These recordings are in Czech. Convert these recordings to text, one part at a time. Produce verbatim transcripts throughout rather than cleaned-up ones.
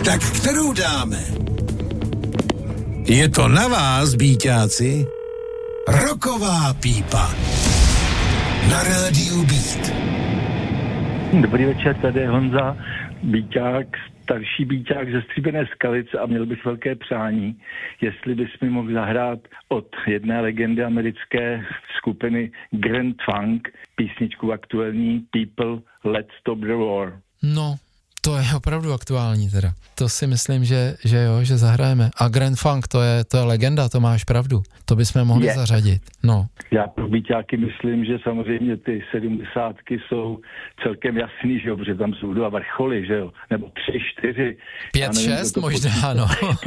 Tak kterou dáme? Je to na vás, býťáci. Rocková pípa. Na rádiu Beat. Dobrý večer, tady je Honza, býťák, starší býťák ze Stříbrné Skalic a měl bych velké přání, jestli bys mi mohl zahrát od jedné legendy americké skupiny Grand Funk písničku aktuální People Let's Stop the War. No, to je opravdu aktuální teda. To si myslím, že, že jo, že zahrajeme. A Grand Funk, to je, to je legenda, to máš pravdu. To bychom mohli je. zařadit, no. Já pro býťáky myslím, že samozřejmě ty sedmdesátky jsou celkem jasný, že jo, protože tam jsou dva vrcholy, že jo, nebo tři, čtyři. Pět, šest možná, ano.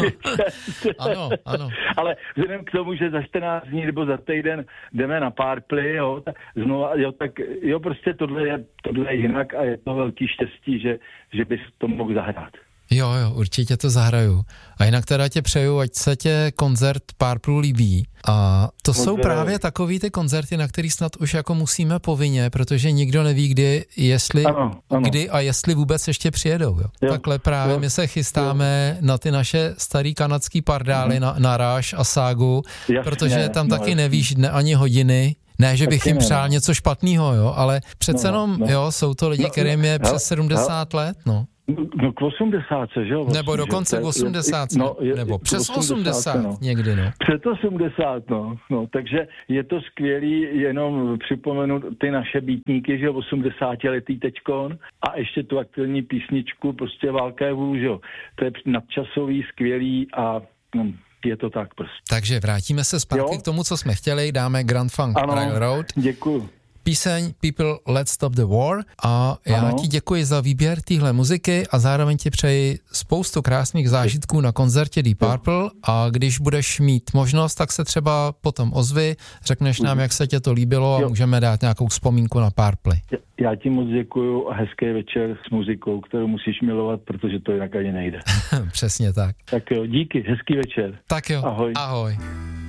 ano, ano. Ale vzhledem k tomu, že za čtrnáct dní nebo za týden jdeme na Purple, jo, tak znova, jo, tak jo, prostě tohle je, tohle je jinak a je to velký štěstí, že, že bys to mohl zahrát. Jo, jo, určitě to zahraju. A jinak teda tě přeju, ať se tě koncert Purple líbí. A to Moc jsou právě takový ty koncerty, na který snad už jako musíme povinně, protože nikdo neví, kdy, jestli, ano, ano. kdy a jestli vůbec ještě přijedou. Jo. Jo, Takhle právě jo, my se chystáme jo. na ty naše starý kanadský pardály, mm. na, na Rush a Ságu, Jasně, protože tam no, taky jasný. nevíš dne ani hodiny. Ne, že bych taky jim přál ne. něco špatného, jo, ale přece no, jenom, no. jo, jsou to lidi, no, kterým je no, přes sedmdesát no. let, no. No k osmdesátce, že jo? Vlastně, nebo dokonce že? k osmdesátce, no, je, nebo přes osmdesát no. někdy, no. Před osmdesát, no. no. Takže je to skvělý, jenom připomenu ty naše býtníky, že jo, osmdesátiletý teďkon a ještě tu aktuální písničku, prostě Válka je vůl, že jo. To je nadčasový, skvělý a... No, je to tak prostě. Takže vrátíme se zpátky jo? k tomu, co jsme chtěli, dáme Grand Funk ano, Railroad. Děkuju. Píseň People Let's Stop the War a já ano. ti děkuji za výběr téhle muziky a zároveň ti přeji spoustu krásných zážitků na koncertě Deep Purple a když budeš mít možnost, tak se třeba potom ozvi, řekneš nám, jak se tě to líbilo a jo. můžeme dát nějakou vzpomínku na Purple. Já ti moc děkuju a hezký večer s muzikou, kterou musíš milovat, protože to jinak ani nejde. Přesně tak. Tak jo, díky, hezký večer. Tak jo, ahoj. ahoj.